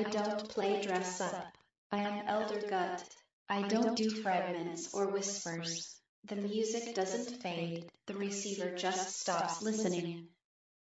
don't play dress up. I am Elder Gut. I don't do fragments or whispers. The music doesn't fade, the receiver just stops listening.